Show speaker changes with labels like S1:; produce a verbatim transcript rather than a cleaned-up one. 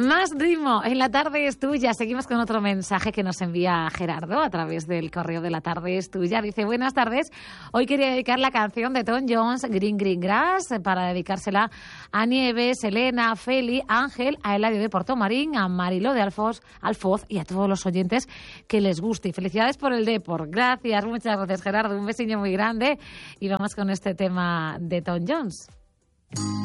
S1: Más ritmo, en la tarde es tuya. Seguimos con otro mensaje que nos envía Gerardo a través del correo de la tarde es tuya. Dice, buenas tardes, hoy quería dedicar la canción de Tom Jones, Green Green Grass, para dedicársela a Nieves, Elena, Feli, Ángel, a Eladio de Portomarín, a Marilo de Alfoz, Alfoz y a todos los oyentes que les guste. Y felicidades por el Depor. Gracias, muchas gracias, Gerardo. Un besiño muy grande y vamos con este tema de Tom Jones.